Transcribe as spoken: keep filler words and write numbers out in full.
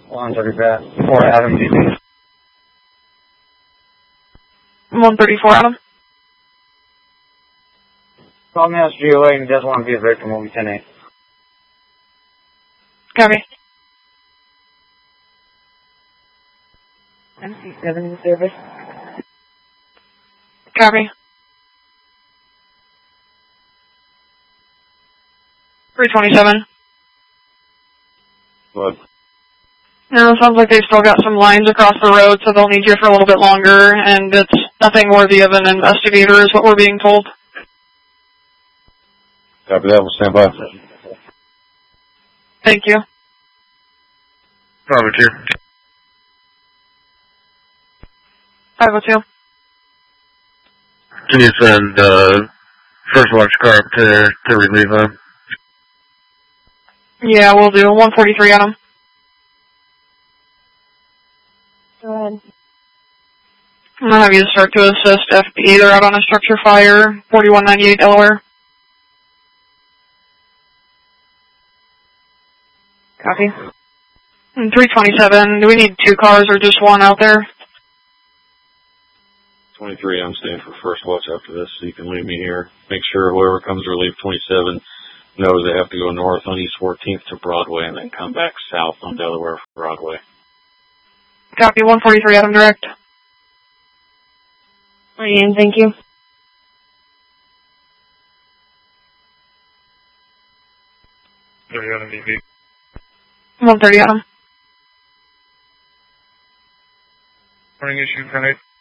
one thirty-four Adam D B. one thirty-four Adam. Call me out G O A and he doesn't want to be a victim. We'll be ten eight. Copy. M C seven in service. Copy. three twenty-seven. What? No, it sounds like they've still got some lines across the road, so they'll need you for a little bit longer, and it's nothing worthy of an investigator is what we're being told. Copy that. We'll stand by. Thank you. Copy two. five oh two. Can you send uh, first watch car up to, to relieve him? Yeah, we'll do. one forty-three Adam. Go ahead. I'm gonna have you start to assist F B. They're out on a structure fire, forty-one ninety-eight Delaware. Copy. And three twenty-seven, do we need two cars or just one out there? twenty-three, I'm staying for first watch after this, so you can leave me here. Make sure whoever comes to relieve twenty-seven knows they have to go north on East fourteenth to Broadway and then come back south on Delaware Broadway. Copy, one forty-three Adam direct. Ian, thank you. thirty Adam D B. one thirty Adam. Morning issue, ten eight.